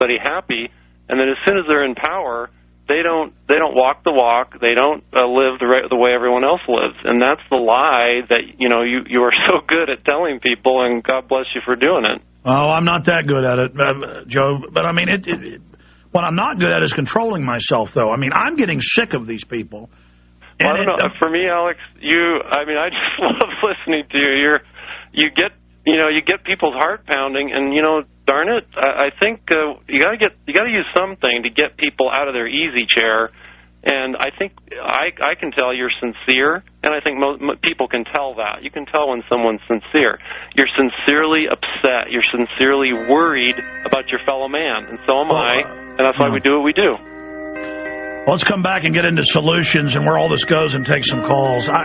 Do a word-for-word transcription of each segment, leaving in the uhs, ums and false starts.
everybody happy, and then as soon as they're in power, they don't they don't walk the walk, they don't uh, live the right, the way everyone else lives, and that's the lie that you know you you are so good at telling people, and God bless you for doing it. Oh, I'm not that good at it, uh, Joe. But I mean, it, it, it, what I'm not good at is controlling myself, though. I mean, I'm getting sick of these people. Well, I don't know. It, For me, Alex, you, I mean, I just love listening to you. You're, you get, you know, you get people's heart pounding, and you know, darn it, I, I think uh, you gotta get, you gotta use something to get people out of their easy chair. And I think I, I can tell you're sincere, and I think mo- mo- people can tell that. You can tell when someone's sincere. You're sincerely upset. You're sincerely worried about your fellow man, and so am well, I, and that's why we do what we do. Let's come back and get into solutions and where all this goes and take some calls. I,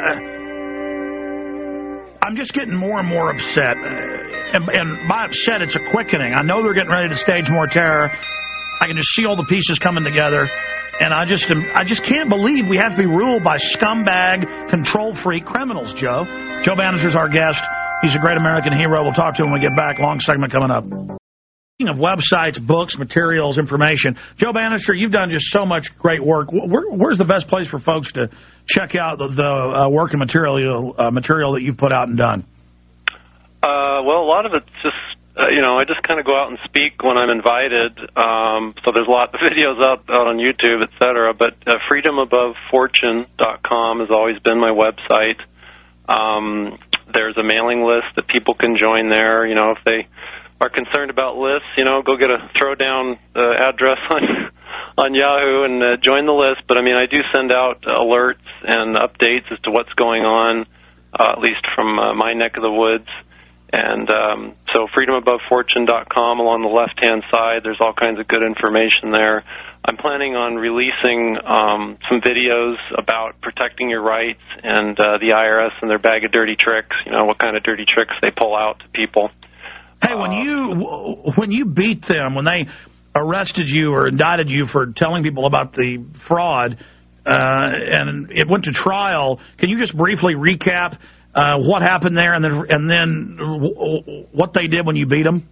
I'm just getting more and more upset. And, and by upset, it's a quickening. I know they're getting ready to stage more terror. I can just see all the pieces coming together. And I just I just can't believe we have to be ruled by scumbag, control-freak criminals, Joe. Joe Banister's our guest. He's a great American hero. We'll talk to him when we get back. Long segment coming up. Speaking of websites, books, materials, information, Joe Banister, you've done just so much great work. Where, where's the best place for folks to check out the, the uh, work and material uh, material that you've put out and done? Uh, well, a lot of it's just, uh, you know, I just kind of go out and speak when I'm invited. Um, so there's a lot of videos out, out on YouTube, et cetera. But uh, freedom above fortune dot com has always been my website. Um, there's a mailing list that people can join there. You know, if they are concerned about lists, you know, go get a throwdown uh, address on on Yahoo and uh, join the list. But, I mean, I do send out alerts and updates as to what's going on, uh, at least from uh, my neck of the woods. And um, so freedom above fortune dot com, along the left-hand side, there's all kinds of good information there. I'm planning on releasing um, some videos about protecting your rights and uh, the I R S and their bag of dirty tricks, you know, what kind of dirty tricks they pull out to people. Hey, when you when you beat them, when they arrested you or indicted you for telling people about the fraud, uh, and it went to trial, can you just briefly recap uh, what happened there, and then and then what they did when you beat them?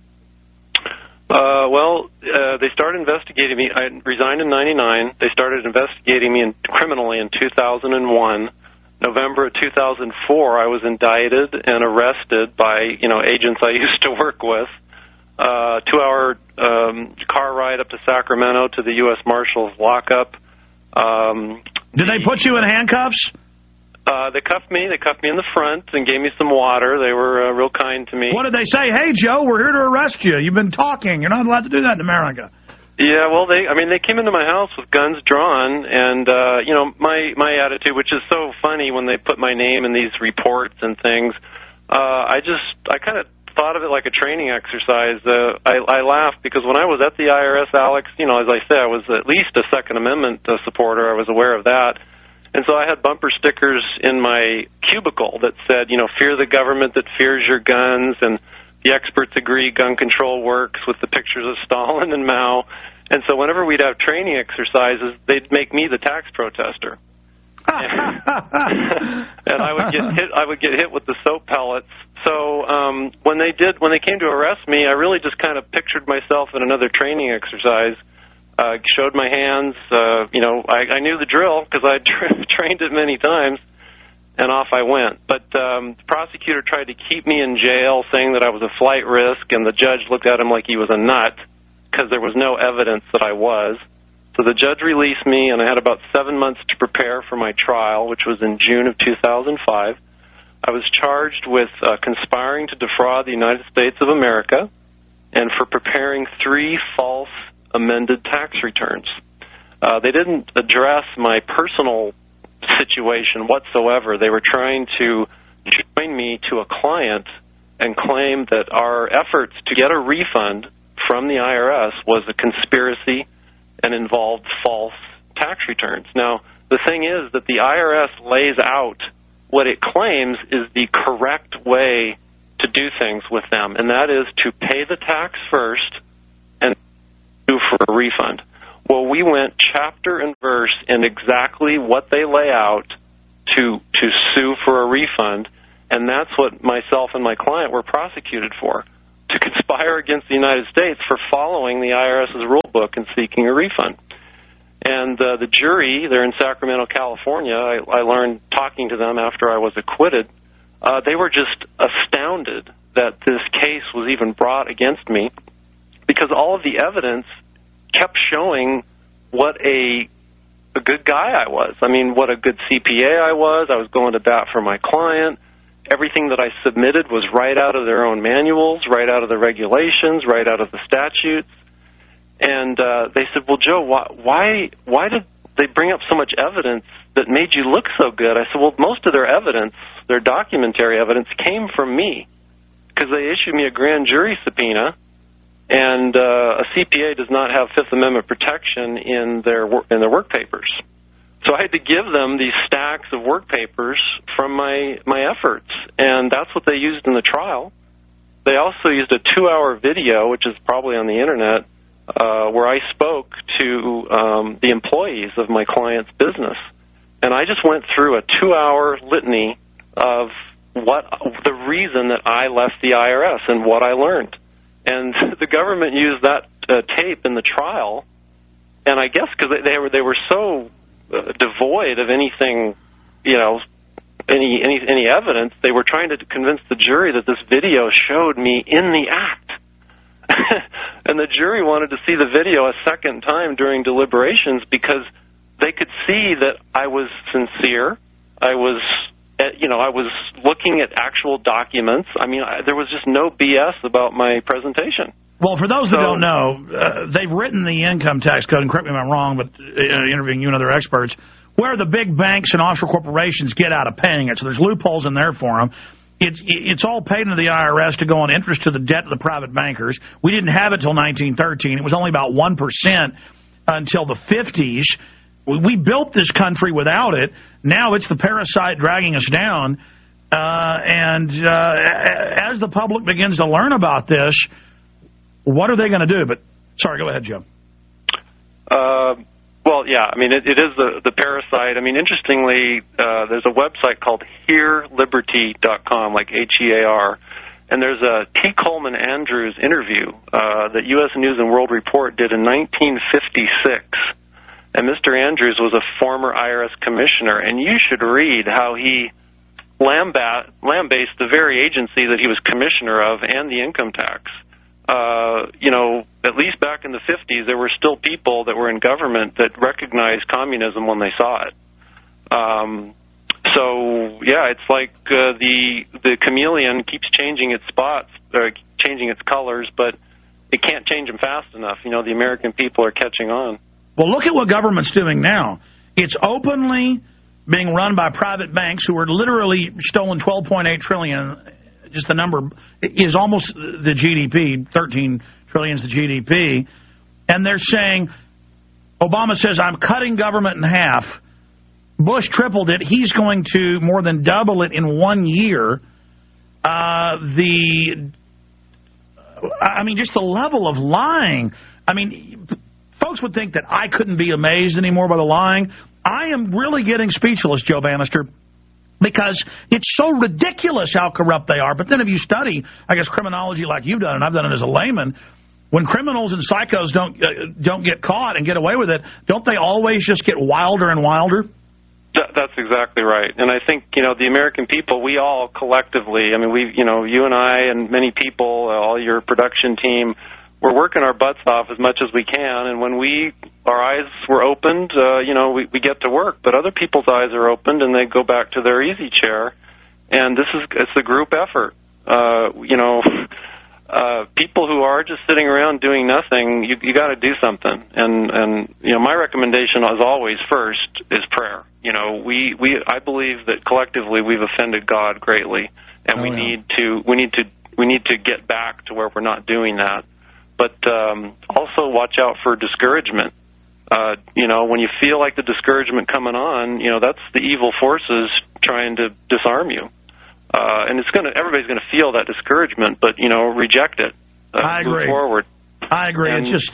Uh, well, uh, they started investigating me. I resigned in ninety-nine. They started investigating me in, criminally in two thousand one. November of two thousand four, I was indicted and arrested by, you know, agents I used to work with. Uh, two-hour um, car ride up to Sacramento to the U S Marshals lockup. Um, Did they put you in handcuffs? Uh, they cuffed me. They cuffed me in the front and gave me some water. They were uh, real kind to me. What did they say? Hey, Joe, we're here to arrest you. You've been talking. You're not allowed to do that in America. Yeah, well, they, I mean, they came into my house with guns drawn, and, uh, you know, my, my attitude, which is so funny when they put my name in these reports and things, uh, I just, I kind of thought of it like a training exercise. Uh, I, I laughed because when I was at the I R S, Alex, you know, as I said, I was at least a Second Amendment uh, supporter. I was aware of that. And so I had bumper stickers in my cubicle that said, you know, fear the government that fears your guns, and the experts agree gun control works, with the pictures of Stalin and Mao. And so whenever we'd have training exercises, they'd make me the tax protester. and, and I would get hit I would get hit with the soap pellets. So um, when they did when they came to arrest me, I really just kind of pictured myself in another training exercise. Uh, showed my hands, uh, you know, I, I knew the drill because I tra- trained it many times. And off I went. But um, the prosecutor tried to keep me in jail, saying that I was a flight risk, and the judge looked at him like he was a nut because there was no evidence that I was. So the judge released me, and I had about seven months to prepare for my trial, which was in June of two thousand five. I was charged with uh, conspiring to defraud the United States of America and for preparing three false amended tax returns. Uh, they didn't address my personal situation whatsoever. They were trying to join me to a client and claim that our efforts to get a refund from the I R S was a conspiracy and involved false tax returns. Now, the thing is that the I R S lays out what it claims is the correct way to do things with them, and that is to pay the tax first and sue for a refund. Well, we went chapter and verse in exactly what they lay out to to sue for a refund, and that's what myself and my client were prosecuted for. to conspire against the United States for following the IRS's rule book and seeking a refund. And uh, the jury, they're in Sacramento, California, I, I learned talking to them after I was acquitted, uh, they were just astounded that this case was even brought against me because all of the evidence kept showing what a a good guy I was. I mean, what a good C P A I was. I was going to bat for my client. Everything that I submitted was right out of their own manuals, right out of the regulations, right out of the statutes. And uh, they said, well, Joe, why, why why did they bring up so much evidence that made you look so good? I said, well, most of their evidence, their documentary evidence, came from me because they issued me a grand jury subpoena, and uh, a C P A does not have Fifth Amendment protection in their wor- in their work papers. So I had to give them these stacks of work papers from my, my efforts, and that's what they used in the trial. They also used a two-hour video, which is probably on the Internet, uh, where I spoke to um, the employees of my client's business. And I just went through a two-hour litany of what the reason that I left the I R S and what I learned. And the government used that uh, tape in the trial, and I guess because they, they were they were so uh, devoid of anything, you know, any any any evidence, they were trying to convince the jury that this video showed me in the act. And the jury wanted to see the video a second time during deliberations because they could see that I was sincere. I was, you know, I was looking at actual documents. I mean, I, there was just no B S about my presentation. Well, for those so, that don't know, uh, they've written the income tax code, and correct me if I'm wrong, but uh, interviewing you and other experts, where the big banks and offshore corporations get out of paying it. So there's loopholes in there for them. It's, it's all paid into the I R S to go on interest to the debt of the private bankers. We didn't have it until nineteen thirteen. It was only about one percent until the fifties. We built this country without it. Now it's the parasite dragging us down. Uh, and uh, as the public begins to learn about this, what are they going to do? But sorry, go ahead, Joe. Uh, well, yeah, I mean, it, it is the, the parasite. I mean, interestingly, uh, there's a website called hear liberty dot com, like H E A R, and there's a T. Coleman Andrews interview uh, that U S News and World Report did in nineteen fifty-six. And Mister Andrews was a former I R S commissioner, and you should read how he lamba- lambasted the very agency that he was commissioner of and the income tax. Uh, you know, at least back in the fifties, there were still people that were in government that recognized communism when they saw it. Um, so, yeah, it's like uh, the the chameleon keeps changing its spots, or changing its colors, but it can't change them fast enough. You know, the American people are catching on. Well, look at what government's doing now. It's openly being run by private banks who are literally stolen twelve point eight trillion dollars. Just the number is almost the G D P. thirteen trillion dollars is the G D P. And they're saying, Obama says, I'm cutting government in half. Bush tripled it. He's going to more than double it in one year. Uh, the, I mean, just the level of lying. I mean, folks would think that I couldn't be amazed anymore by the lying. I am really getting speechless, Joe Bannister, because it's so ridiculous how corrupt they are. But then if you study, I guess, criminology like you've done, and I've done it as a layman, when criminals and psychos don't uh, don't get caught and get away with it, don't they always just get wilder and wilder? That, that's exactly right. And I think, you know, the American people, we all collectively, I mean, we, you know, you and I and many people, uh, all your production team, we're working our butts off as much as we can, and when we, our eyes were opened, uh, you know, we, we get to work, but other people's eyes are opened and they go back to their easy chair, and this is, it's a group effort. Uh, you know, uh, people who are just sitting around doing nothing, you, you got to do something, and, and, you know, my recommendation as always first is prayer. You know, we, we, I believe that collectively we've offended God greatly, and oh, we yeah. need to, we need to, we need to get back to where we're not doing that. But um, also watch out for discouragement. Uh, you know, when you feel like the discouragement coming on, you know, that's the evil forces trying to disarm you. Uh, and it's gonna, everybody's going to feel that discouragement, but, you know, reject it. Uh, I agree. Move forward. I agree. And, it's just,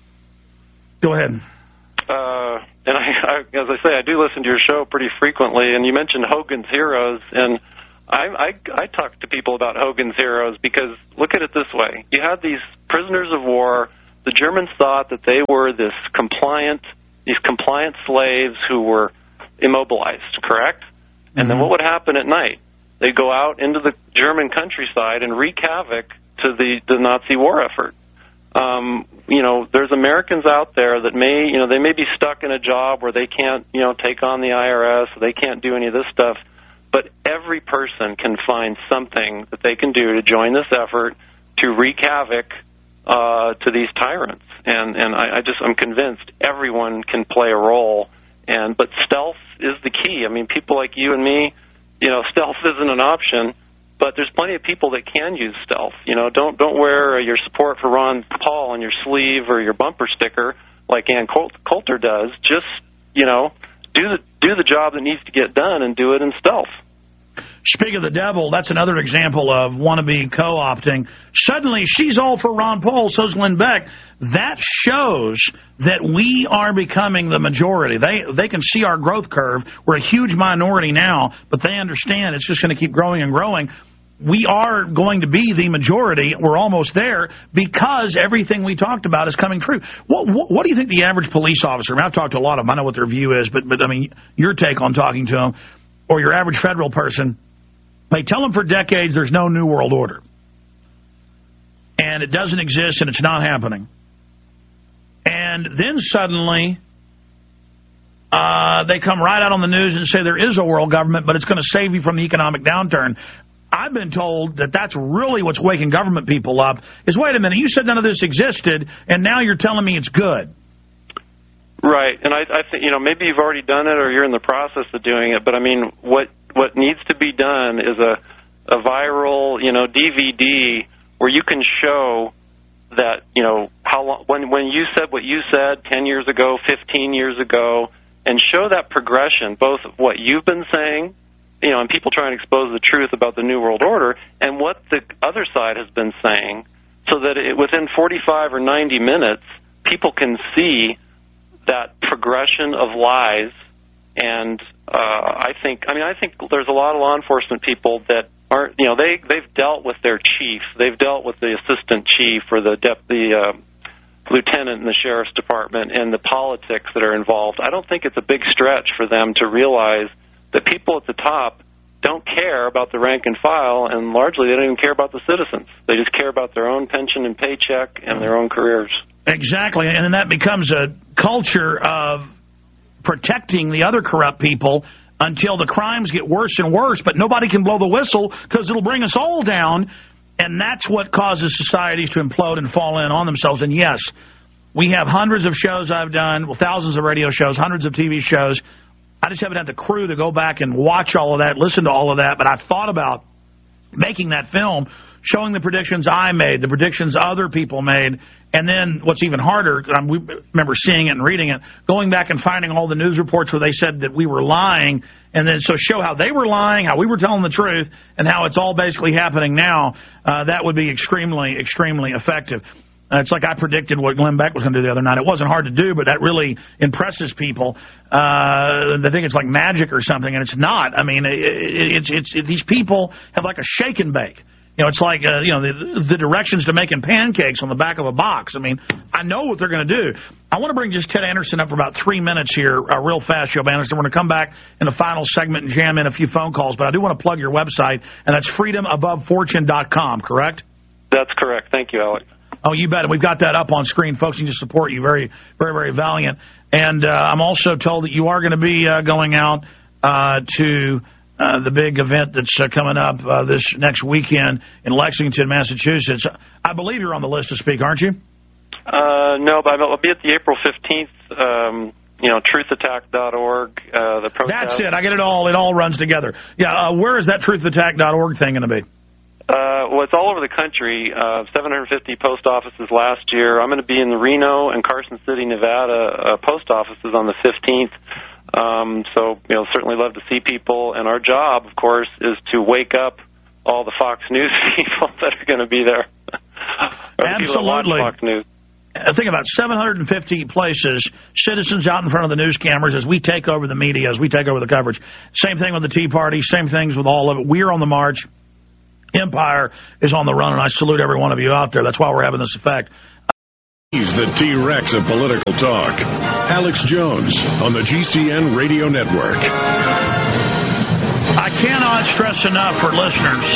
go ahead. Uh, and I, I, as I say, I do listen to your show pretty frequently, and you mentioned Hogan's Heroes, and I, I, I talk to people about Hogan's Heroes because look at it this way. You had these prisoners of war. The Germans thought that they were this compliant, these compliant slaves who were immobilized, correct? And mm-hmm. then what would happen at night? They'd go out into the German countryside and wreak havoc to the, the Nazi war effort. Um, you know, there's Americans out there that may, you know, they may be stuck in a job where they can't, you know, take on the I R S, or they can't do any of this stuff, but every person can find something that they can do to join this effort to wreak havoc uh, to these tyrants. And, and I, I just, I'm convinced everyone can play a role. And, but stealth is the key. I mean, people like you and me, you know, stealth isn't an option. But there's plenty of people that can use stealth. You know, don't don't wear your support for Ron Paul on your sleeve or your bumper sticker like Ann Coulter does. Just, you know, do the do the job that needs to get done and do it in stealth. Speak of the devil, that's another example of wannabe co-opting. Suddenly, she's all for Ron Paul, so's Glenn Beck. That shows that we are becoming the majority. They they can see our growth curve. We're a huge minority now, but they understand it's just going to keep growing and growing. We are going to be the majority. We're almost there because everything we talked about is coming true. What, what, what do you think the average police officer, I mean, I've talked to a lot of them, I know what their view is, but, but I mean, your take on talking to them, or your average federal person, they tell them for decades there's no New World Order. And it doesn't exist and it's not happening. And then suddenly uh, they come right out on the news and say there is a world government, but it's going to save you from the economic downturn. I've been told that that's really what's waking government people up, is, wait a minute, you said none of this existed, and now you're telling me it's good. Right, and I, I think, you know, maybe you've already done it or you're in the process of doing it, but, I mean, what what needs to be done is a, a viral, you know, D V D where you can show that, you know, how long, when, when you said what you said ten years ago, fifteen years ago, and show that progression, both of what you've been saying, you know, and people trying to expose the truth about the New World Order, and what the other side has been saying, so that it, within forty-five or ninety minutes, people can see that progression of lies. And uh, I think, I mean, I think there's a lot of law enforcement people that aren't, you know, they they've dealt with their chief, they've dealt with the assistant chief or the dep- the uh, lieutenant in the sheriff's department and the politics that are involved. I don't think it's a big stretch for them to realize that people at the top don't care about the rank and file, and largely they don't even care about the citizens. They just care about their own pension and paycheck and their own careers. Exactly, and then that becomes a culture of protecting the other corrupt people until the crimes get worse and worse, but nobody can blow the whistle because it'll bring us all down, and that's what causes societies to implode and fall in on themselves. And yes, we have hundreds of shows I've done, well, thousands of radio shows, hundreds of T V shows. I just haven't had the crew to go back and watch all of that, listen to all of that, but I thought about making that film, showing the predictions I made, the predictions other people made, and then what's even harder, I remember seeing it and reading it, going back and finding all the news reports where they said that we were lying, and then so show how they were lying, how we were telling the truth, and how it's all basically happening now. Uh, that would be extremely, extremely effective. Uh, it's like I predicted what Glenn Beck was going to do the other night. It wasn't hard to do, but that really impresses people. Uh, they think it's like magic or something, and it's not. I mean, it, it, it's, it's it, these people have like a shake and bake. You know, it's like, uh, you know, the, the directions to making pancakes on the back of a box. I mean, I know what they're going to do. I want to bring just Ted Anderson up for about three minutes here, uh, real fast, Joe Anderson. We're going to come back in the final segment and jam in a few phone calls, but I do want to plug your website, and that's freedom above fortune dot com, correct? That's correct. Thank you, Alex. Oh, you bet. We've got that up on screen. Folks can just support you. Very, very, very valiant. And uh, I'm also told that you are going to be uh, going out uh, to uh, the big event that's uh, coming up uh, this next weekend in Lexington, Massachusetts. I believe you're on the list to speak, aren't you? Uh, no, but I'll be at the April fifteenth, um, you know, truth attack dot org, uh, the protest. That's it. I get it all. It all runs together. Yeah, uh, where is that truth attack dot org thing going to be? Uh, well, it's all over the country, uh, seven hundred fifty post offices last year. I'm going to be in the Reno and Carson City, Nevada uh, post offices on the fifteenth. Um, so, you know, certainly love to see people. And our job, of course, is to wake up all the Fox News people that are going to be there. Absolutely. Fox News. I think about seven hundred fifty places, citizens out in front of the news cameras as we take over the media, as we take over the coverage. Same thing with the Tea Party, same things with all of it. We're on the march. Empire is on the run, and I salute every one of you out there. That's why we're having this effect. He's the T-Rex of political talk. Alex Jones on the G C N Radio Network. I cannot stress enough for listeners,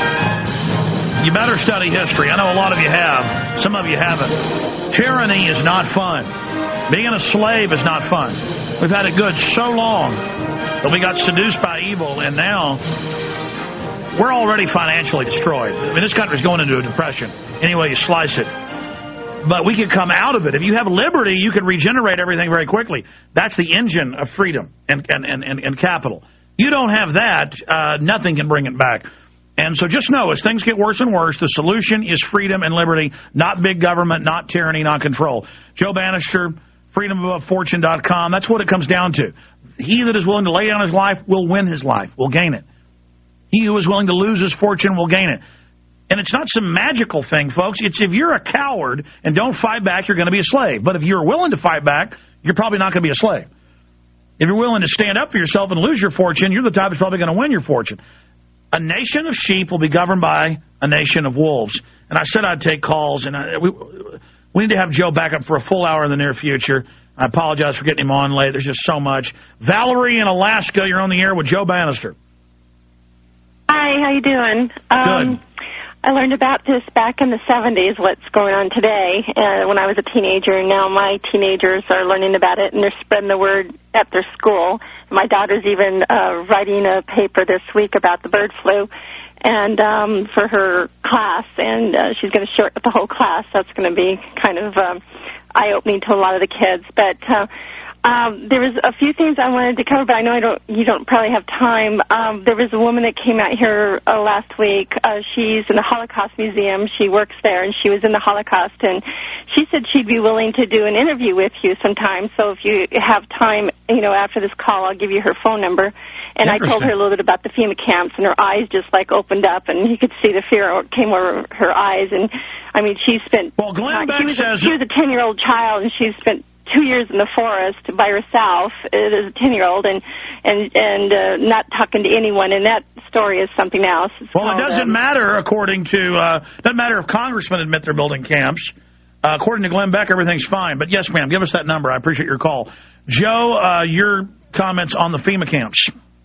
you better study history. I know a lot of you have. Some of you haven't. Tyranny is not fun. Being a slave is not fun. We've had it good so long that we got seduced by evil, and now we're already financially destroyed. I mean, this country's going into a depression, any way you slice it. But we can come out of it. If you have liberty, you can regenerate everything very quickly. That's the engine of freedom and, and, and, and capital. You don't have that, uh, nothing can bring it back. And so just know, as things get worse and worse, the solution is freedom and liberty, not big government, not tyranny, not control. Joe Bannister, freedom above fortune dot com, that's what it comes down to. He that is willing to lay down his life will win his life, will gain it. He who is willing to lose his fortune will gain it. And it's not some magical thing, folks. It's if you're a coward and don't fight back, you're going to be a slave. But if you're willing to fight back, you're probably not going to be a slave. If you're willing to stand up for yourself and lose your fortune, you're the type that's probably going to win your fortune. A nation of sheep will be governed by a nation of wolves. And I said I'd take calls, and I, we, we need to have Joe back up for a full hour in the near future. I apologize for getting him on late. There's just so much. Valerie in Alaska, you're on the air with Joe Bannister. Hi, how you doing? Um, Good. I learned about this back in the seventies, what's going on today, uh, when I was a teenager, and now my teenagers are learning about it, and they're spreading the word at their school. My daughter's even uh, writing a paper this week about the bird flu and um, for her class, and uh, she's going to share it with the whole class. That's going to be kind of um, eye-opening to a lot of the kids. But uh, Um, there was a few things I wanted to cover, but I know I don't. You don't probably have time. Um, there was a woman that came out here uh, last week. Uh, she's in the Holocaust Museum. She works there, and she was in the Holocaust. And she said she'd be willing to do an interview with you sometime. So if you have time, you know, after this call, I'll give you her phone number. And I told her a little bit about the FEMA camps, and her eyes just like opened up, and you could see the fear came over her eyes. And I mean, she spent. Well, Glenn uh, Beck she was says a, she was a ten-year-old child, and she spent two years in the forest by herself as a ten-year-old and and and uh, not talking to anyone, and that story is something else. It's well, it doesn't um, matter, according to, uh, doesn't matter if congressmen admit they're building camps. Uh, according to Glenn Beck, everything's fine. But yes, ma'am, give us that number. I appreciate your call. Joe, uh, your comments on the FEMA camps.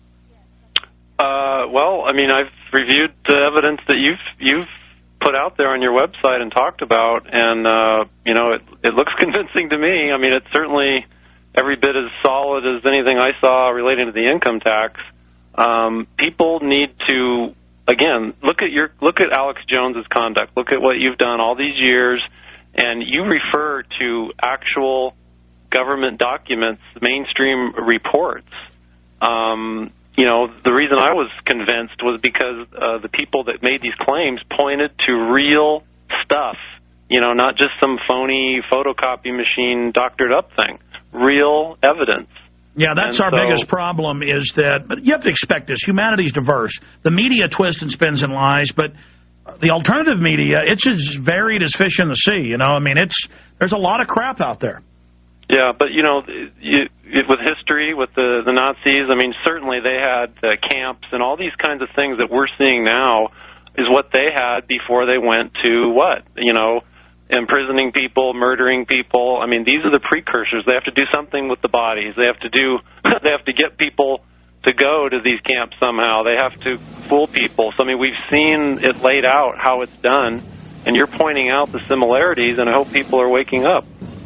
Uh, well, I mean, I've reviewed the evidence that you've you've put out there on your website and talked about, and uh, you know, it, it looks convincing to me. I mean, it's certainly every bit as solid as anything I saw relating to the income tax. Um, people need to, again, look at your look at Alex Jones's conduct. Look at what you've done all these years, and you refer to actual government documents, mainstream reports. Um, You know, the reason I was convinced was because uh, the people that made these claims pointed to real stuff, you know, not just some phony photocopy machine doctored up thing, real evidence. Yeah, that's and our so, biggest problem is that, but you have to expect this. Humanity's diverse. The media twists and spins and lies, but the alternative media, it's as varied as fish in the sea, you know. I mean, it's there's a lot of crap out there. Yeah, but, you know, you, with history, with the, the Nazis, I mean, certainly they had uh, camps and all these kinds of things that we're seeing now is what they had before they went to what? You know, imprisoning people, murdering people. I mean, these are the precursors. They have to do something with the bodies. They have to do, they have to get people to go to these camps somehow. They have to fool people. So, I mean, we've seen it laid out how it's done, and you're pointing out the similarities, and I hope people are waking up.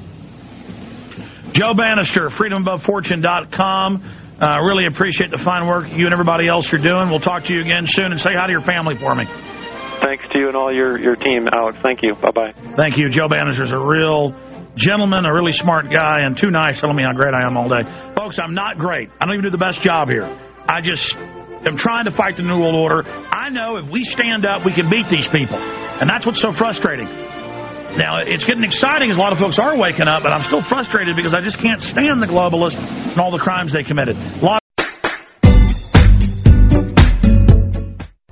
Joe Bannister, freedom above fortune dot com. Uh, really appreciate the fine work you and everybody else are doing. We'll talk to you again soon, and say hi to your family for me. Thanks to you and all your, your team, Alex. Thank you. Bye-bye. Thank you. Joe Bannister's a real gentleman, a really smart guy, and too nice telling me how great I am all day. Folks, I'm not great. I don't even do the best job here. I just am trying to fight the New World Order. I know if we stand up, we can beat these people, and that's what's so frustrating. Now, it's getting exciting as a lot of folks are waking up, but I'm still frustrated because I just can't stand the globalists and all the crimes they committed. A lot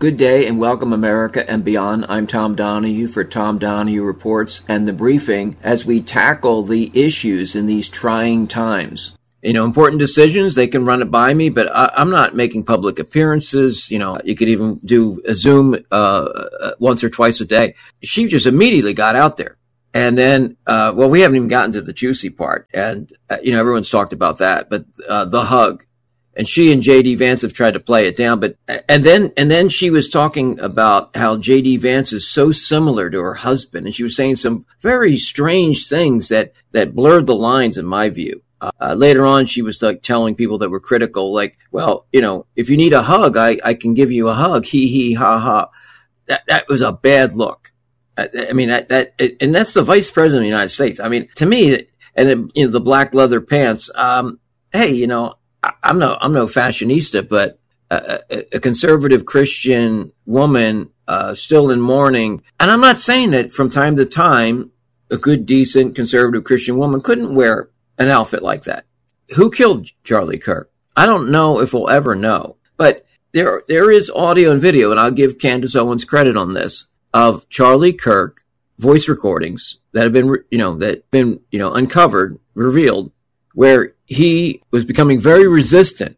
Good day and welcome, America and beyond. I'm Tom Donahue for Tom Donahue Reports and The Briefing as we tackle the issues in these trying times. You know, important decisions, they can run it by me, but I, I'm not making public appearances. You know, you could even do a Zoom uh, once or twice a day. She just immediately got out there. And then, uh, well, we haven't even gotten to the juicy part. And, uh, you know, everyone's talked about that, but uh, the hug. And she and J D Vance have tried to play it down, but, and then, and then she was talking about how J D Vance is so similar to her husband. And she was saying some very strange things that, that blurred the lines in my view. Uh, later on, she was like telling people that were critical, like, well, you know, if you need a hug, I, I can give you a hug. Hee hee ha ha. That, that was a bad look. I, I mean, that, that, and that's the vice president of the United States. I mean, to me, and you know, the black leather pants, um, hey, you know, I'm no, I'm no fashionista, but a, a conservative Christian woman, uh, still in mourning. And I'm not saying that from time to time, a good, decent, conservative Christian woman couldn't wear an outfit like that. Who killed Charlie Kirk? I don't know if we'll ever know, but there, there is audio and video, and I'll give Candace Owens credit on this, of Charlie Kirk voice recordings that have been, you know, that been, you know, uncovered, revealed, where he was becoming very resistant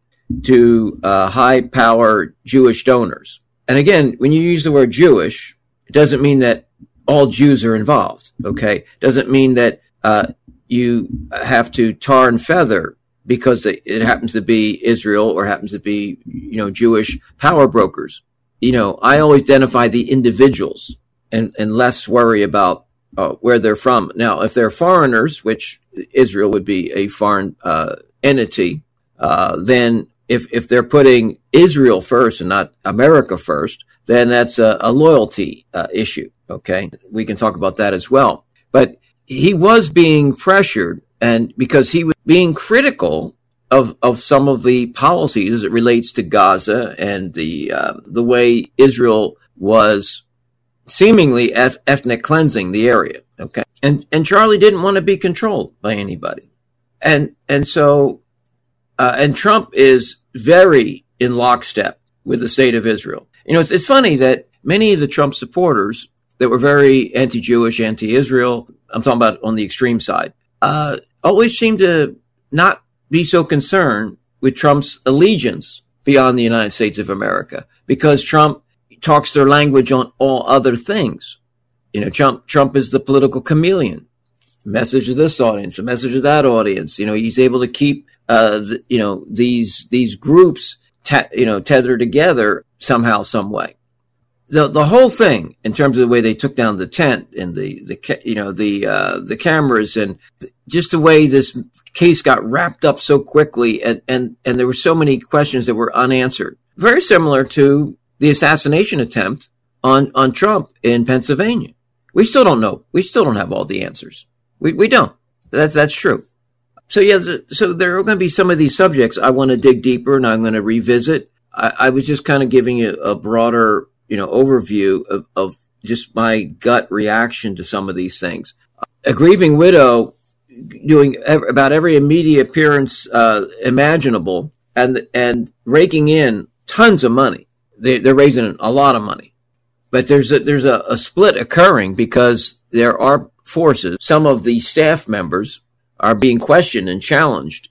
to uh, high-power Jewish donors. And again, when you use the word Jewish, it doesn't mean that all Jews are involved, okay? It doesn't mean that uh, you have to tar and feather because it happens to be Israel or happens to be, you know, Jewish power brokers. You know, I always identify the individuals and, and less worry about uh, where they're from. Now, if they're foreigners, which Israel would be a foreign uh, entity, uh, then if, if they're putting Israel first and not America first, then that's a, a loyalty uh, issue. Okay. We can talk about that as well. But he was being pressured, and because he was being critical of, of some of the policies as it relates to Gaza and the, uh, the way Israel was seemingly eth- ethnic cleansing the area. Okay. And, and Charlie didn't want to be controlled by anybody. And, and so, uh, and Trump is very in lockstep with the state of Israel. You know, it's, it's funny that many of the Trump supporters that were very anti-Jewish, anti-Israel, I'm talking about on the extreme side, uh, always seem to not be so concerned with Trump's allegiance beyond the United States of America, because Trump talks their language on all other things. You know, Trump, Trump is the political chameleon. Message of this audience, a message of that audience. You know, he's able to keep, uh, the, you know, these, these groups, te- you know, tethered together somehow, some way. The, the whole thing, in terms of the way they took down the tent and the, the, you know, the, uh, the cameras and just the way this case got wrapped up so quickly, and, and, and there were so many questions that were unanswered. Very similar to the assassination attempt on, on Trump in Pennsylvania. We still don't know. We still don't have all the answers. We, we don't. That's, that's true. So yeah, so there are going to be some of these subjects I want to dig deeper and I'm going to revisit. I, I was just kind of giving you a broader, you know, overview of, of just my gut reaction to some of these things. A grieving widow doing ev- about every media appearance uh, imaginable and and raking in tons of money. They, they're raising a lot of money, but there's a, there's a, a split occurring because there are forces. Some of the staff members are being questioned and challenged,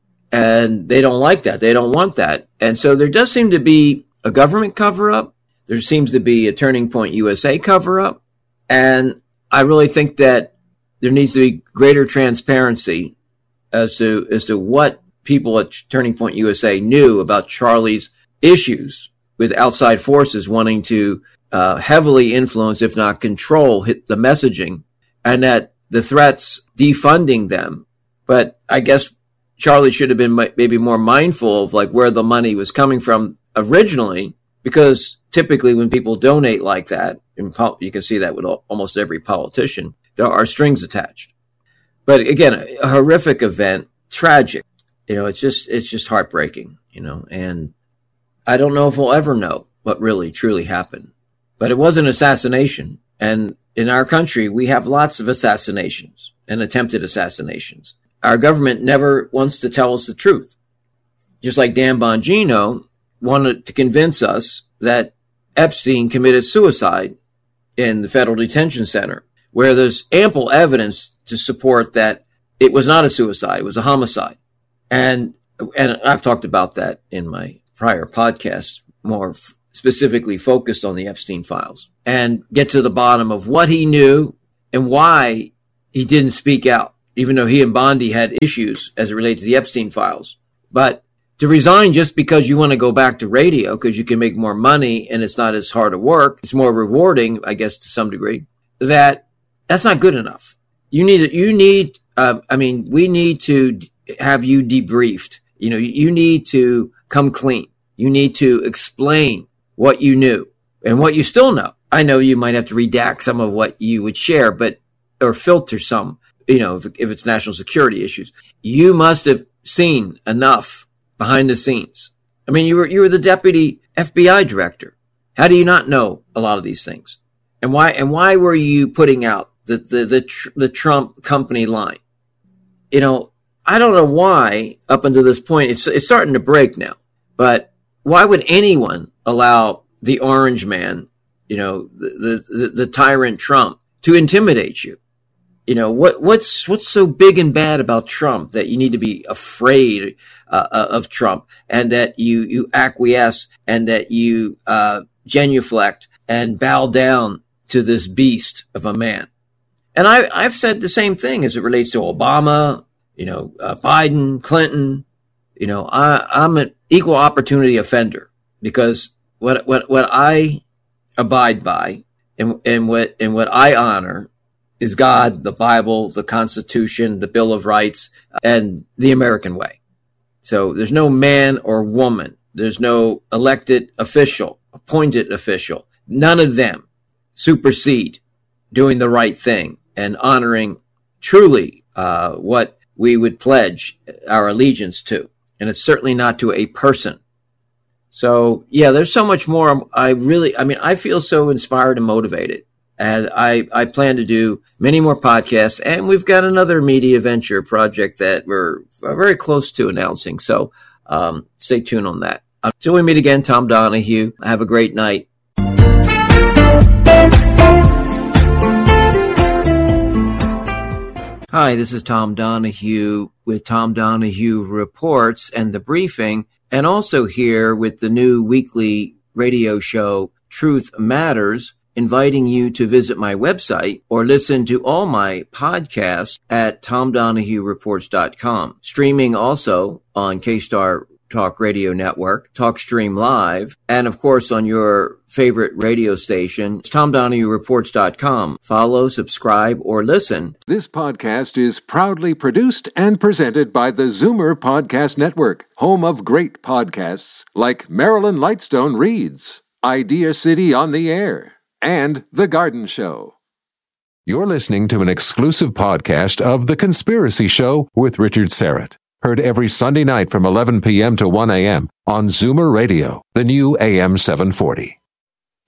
and they don't like that. They don't want that, and so there does seem to be a government cover-up. There seems to be a Turning Point U S A cover-up, and I really think that there needs to be greater transparency as to as to what people at Turning Point U S A knew about Charlie's issues with outside forces wanting to uh, heavily influence, if not control, hit the messaging, and that the threats defunding them. But I guess Charlie should have been maybe more mindful of like where the money was coming from originally, because typically when people donate like that, and you can see that with almost every politician, there are strings attached. But again, a horrific event, tragic. You know, it's just, it's just heartbreaking, you know, and I don't know if we'll ever know what really truly happened, but it was an assassination. And in our country, we have lots of assassinations and attempted assassinations. Our government never wants to tell us the truth. Just like Dan Bongino wanted to convince us that Epstein committed suicide in the federal detention center, where there's ample evidence to support that it was not a suicide, it was a homicide. And and I've talked about that in my prior podcast, more f- specifically focused on the Epstein files, and get to the bottom of what he knew and why he didn't speak out, even though he and Bondi had issues as it related to the Epstein files. But to resign just because you want to go back to radio because you can make more money and it's not as hard to work, it's more rewarding, I guess, to some degree, that that's not good enough. You need, you need, uh, I mean, we need to have you debriefed. You know, you need to come clean. You need to explain what you knew and what you still know. I know you might have to redact some of what you would share, but, or filter some, you know, if, if it's national security issues. You must have seen enough behind the scenes. I mean, you were, you were the deputy F B I director. How do you not know a lot of these things? And why, and why were you putting out the, the, the, tr- the Trump company line? You know, I don't know why up until this point, it's, it's starting to break now, but why would anyone allow the orange man, you know, the, the, the tyrant Trump to intimidate you? You know, what, what's, what's so big and bad about Trump that you need to be afraid uh, of Trump, and that you, you acquiesce, and that you, uh, genuflect and bow down to this beast of a man? And I, I've said the same thing as it relates to Obama, you know, uh, Biden, Clinton. You know, I, I'm an equal opportunity offender, because what, what, what I abide by and, and what, and what I honor is God, the Bible, the Constitution, the Bill of Rights, and the American way. So there's no man or woman. There's no elected official, appointed official. None of them supersede doing the right thing and honoring truly uh, what we would pledge our allegiance to. And it's certainly not to a person. So, yeah, there's so much more. I really, I mean, I feel so inspired and motivated. And I, I plan to do many more podcasts, and we've got another media venture project that we're very close to announcing. So, um, stay tuned on that. Until we meet again, Tom Donahue. Have a great night. Hi, this is Tom Donahue with Tom Donahue Reports and The Briefing, and also here with the new weekly radio show, Truth Matters, inviting you to visit my website or listen to all my podcasts at tom donahue reports dot com. Streaming also on K-Star Talk Radio Network, TalkStream Live, and of course on your favorite radio station, tom donahue reports dot com. Follow, subscribe, or listen. This podcast is proudly produced and presented by the Zoomer Podcast Network, home of great podcasts like Marilyn Lightstone Reads, Idea City on the Air, and The Garden Show. You're listening to an exclusive podcast of The Conspiracy Show with Richard Serrett. Heard every Sunday night from eleven p.m. to one a.m. on Zoomer Radio, the new A M seven forty.